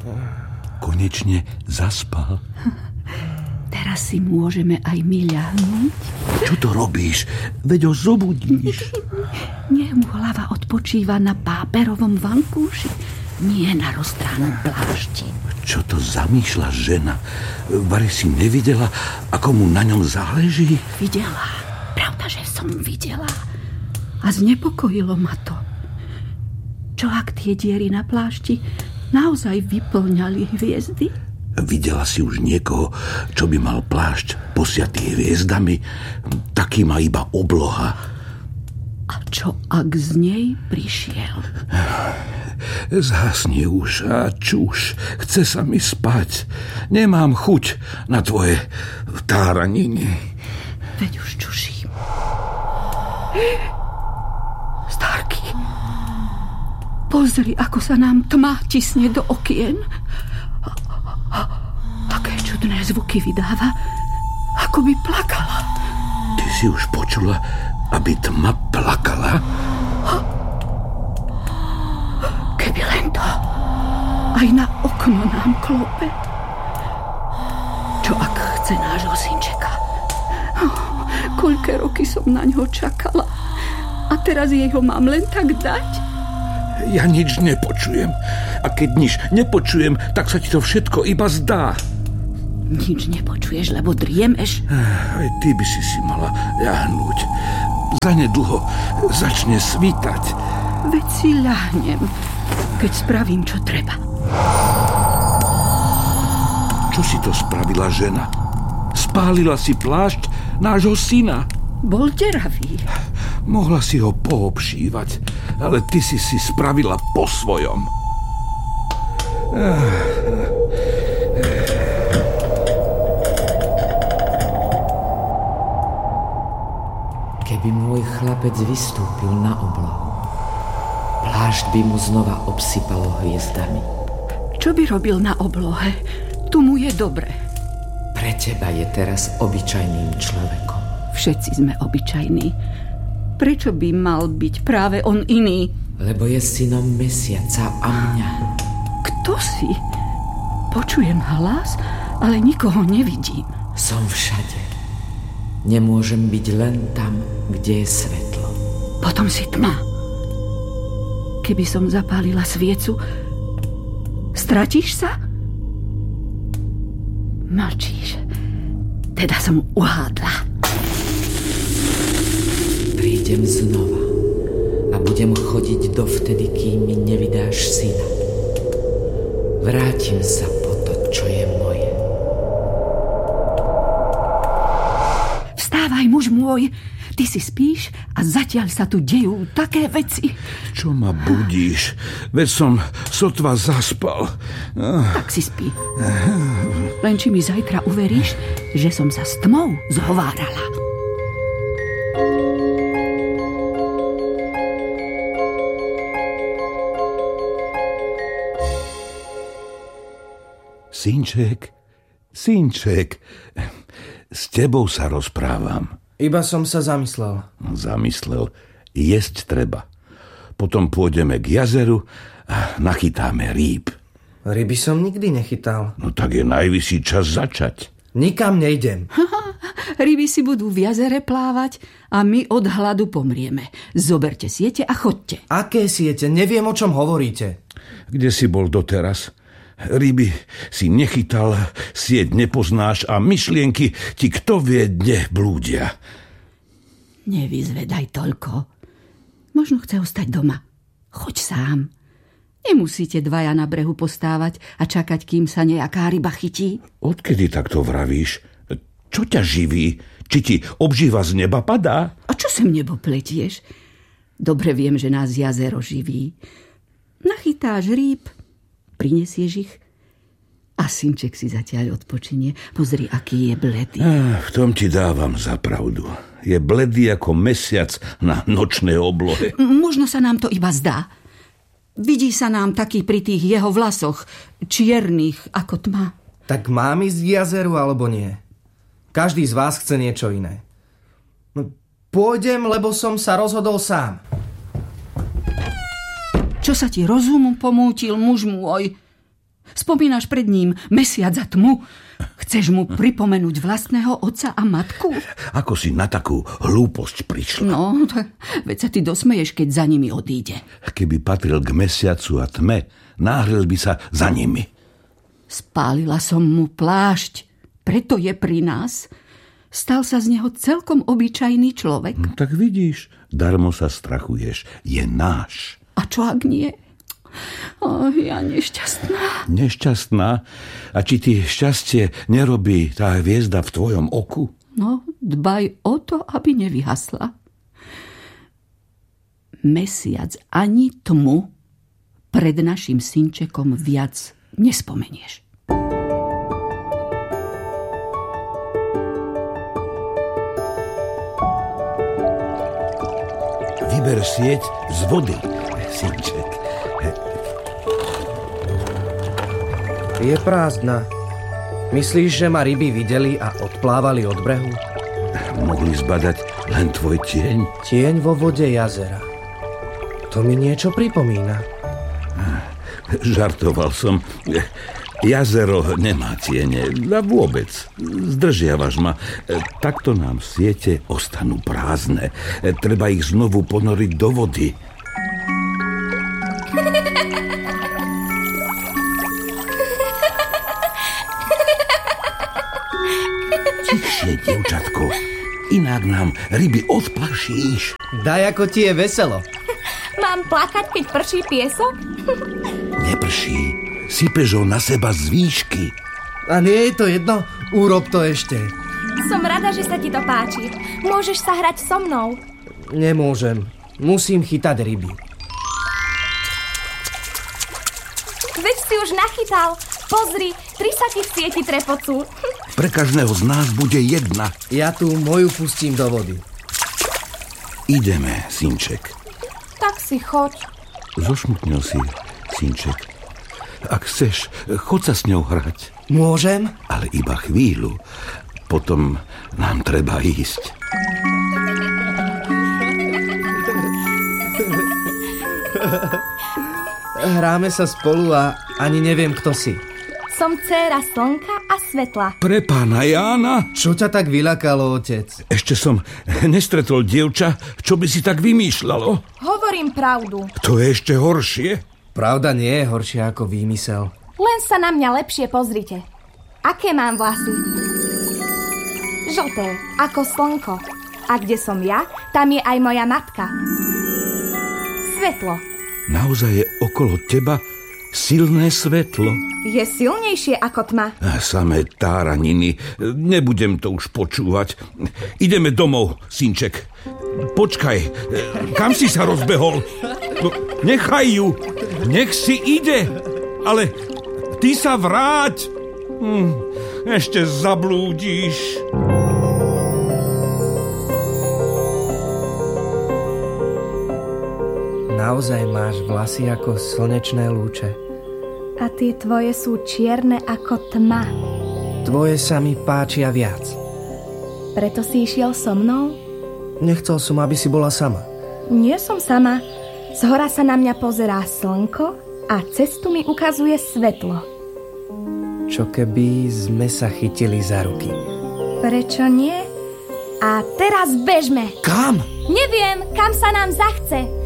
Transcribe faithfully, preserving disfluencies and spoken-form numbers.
Konečne zaspal. Teraz si môžeme aj my ľahnúť. Čo to robíš? Veď ho zobudíš. Nech mu hlava odpočíva na páperovom vankúši, nie na roztránom plášti. Čo to zamýšľa žena? Vari si nevidela, ako mu na ňom záleží? Videla. Pravda, že som videla. A znepokojilo ma to. Čo ak tie diery na plášti naozaj vyplňali hviezdy? Videla si už niekoho, čo by mal plášť posiatý hviezdami? Taký má iba obloha. A čo ak z nej prišiel? Zhasni už a čuš. Chce sa mi spať. Nemám chuť na tvoje táraniny. Veď už čuším. Starky, pozri, ako sa nám tma tisne do okien. Také čudné zvuky vydáva, ako by plakala. Ty si už počula, aby tma plakala? Keby len to. Aj na okno nám klope. Čo ak chce nášho synčeka? Oh, koľké roky som na ňo čakala. A teraz jej ho mám len tak dať? Ja nič nepočujem. A keď nič nepočujem, tak sa ti to všetko iba zdá. Nič nepočuješ, lebo driemeš? Aj ty by si si mala ľahnúť. Zanedlho začne svítať. Veď si ľahnem, keď spravím, čo treba. Čo si to spravila, žena? Spálila si plášť nášho syna. Bol deravý. Mohla si ho poobšívať, ale ty si si spravila po svojom. Keby môj chlapec vystúpil na oblohu, plášť by mu znova obsypalo hviezdami. Čo by robil na oblohe? Tu mu je dobre. Pre teba je teraz obyčajným človekom. Všetci sme obyčajní. Prečo by mal byť práve on iný? Lebo je synom mesiaca a mňa. Kto si? Počujem hlas, ale nikoho nevidím. Som všade. Nemôžem byť len tam, kde je svetlo. Potom si tma. Keby som zapálila sviecu, stratíš sa? Mlčíš. Teda som uhádla. Prídem znova a budem chodiť dovtedy, kým mi nevydáš syna. Vrátim sa po to, čo je moje. Vstávaj, muž môj. Ty si spíš a zatiaľ sa tu dejú také veci. Čo ma budíš? Veď som sotva zaspal. Tak si spí. Len či mi zajtra uveríš, že som sa s tmou zhovárala. Synček, synček, s tebou sa rozprávam. Iba som sa zamyslel. Zamyslel, jesť treba. Potom pôjdeme k jazeru a nachytáme rýb. Ryby som nikdy nechytal. No tak je najvyšší čas začať. Nikam nejdem. Ryby si budú v jazere plávať a my od hladu pomrieme. Zoberte siete a chodte. Aké siete? Neviem, o čom hovoríte. Kde si bol doteraz? Ryby si nechytal, sieť nepoznáš a myšlienky ti kto vie, kde blúdia. Nevyzvedaj toľko. Možno chce ostať doma. Choď sám. Nemusíte dvaja na brehu postávať a čakať, kým sa nejaká ryba chytí. Odkedy takto vravíš? Čo ťa živí? Či ti obživa z neba padá? A čo sem nebo pletieš? Dobre viem, že nás jazero živí. Nachytáš rýb, prinesieš ich a synček si zatiaľ odpočinie. Pozri, aký je bledý. Ah, v tom ti dávam za pravdu. Je bledý ako mesiac na nočnej oblohe. Možno sa nám to iba zdá. Vidí sa nám taký pri tých jeho vlasoch, čiernych ako tma. Tak mám ísť k jazeru alebo nie? Každý z vás chce niečo iné. No, pôjdem, lebo som sa rozhodol sám. Čo sa ti rozum pomútil, muž môj? Spomínaš pred ním mesiac a tmu? Chceš mu pripomenúť vlastného otca a matku? Ako si na takú hlúposť prišla? No, to, veď sa ty dosmeješ, keď za nimi odíde. Keby patril k mesiacu a tme, náhril by sa za nimi. Spálila som mu plášť, preto je pri nás. Stal sa z neho celkom obyčajný človek. No, tak vidíš, darmo sa strachuješ. Je náš. A čo ak nie? Oh, ja nešťastná. Nešťastná? A či ti šťastie nerobí tá hviezda v tvojom oku? No, dbaj o to, aby nevyhasla. Mesiac ani tmu pred našim synčekom viac nespomenieš. Vyber sieť z vody, synček. Je prázdna. Myslíš, že ma ryby videli a odplávali od brehu? Mohli zbadať len tvoj tieň? Tieň vo vode jazera. To mi niečo pripomína. Žartoval som. Jazero nemá tiene. A vôbec. Zdržiavaš ma. Takto nám siete ostanú prázdne. Treba ich znovu ponoriť do vody. Tichšie, dievčatko. Inak nám ryby odplašíš. Daj, ako ti je veselo. Mám plakať, keď prší piesok? Neprší. Sypeš ho na seba z výšky. A nie je to jedno? Urob to ešte. Som rada, že sa ti to páči. Môžeš sa hrať so mnou. Nemôžem. Musím chytať ryby. Veď si už nachytal. Pozri, tri sa ti v sieti trepocú. Pre každého z nás bude jedna. Ja tu moju pustím do vody. Ideme, synček. Tak si choď. Zošmutnil si, synček. Ak chceš, choď sa s ňou hrať. Môžem? Ale iba chvíľu. Potom nám treba ísť. Hráme sa spolu a ani neviem, kto si. Som dcéra slnka a svetla. Pre pána Jána? Čo ťa tak vyľakalo, otec? Ešte som nestretol dievča, čo by si tak vymýšľalo. Hovorím pravdu. To je ešte horšie. Pravda nie je horšia ako výmysel. Len sa na mňa lepšie pozrite. Aké mám vlasy? Žlté, ako slnko. A kde som ja, tam je aj moja matka. Svetlo. Naozaj je okolo teba silné svetlo. Je silnejšie ako tma. A samé táraniny. Nebudem to už počúvať. Ideme domov, synček. Počkaj, kam si sa rozbehol? No, nechaj ju. Nech si ide. Ale ty sa vráť. Hm, ešte zablúdiš. Naozaj máš vlasy ako slnečné lúče. A tie tvoje sú čierne ako tma. Tvoje sa mi páčia viac. Preto si išiel so mnou? Nechcel som, aby si bola sama. Nie som sama. Zhora sa na mňa pozerá slnko a cestu mi ukazuje svetlo. Čo keby sme sa chytili za ruky? Prečo nie? A teraz bežme. Kam? Neviem, kam sa nám zachce.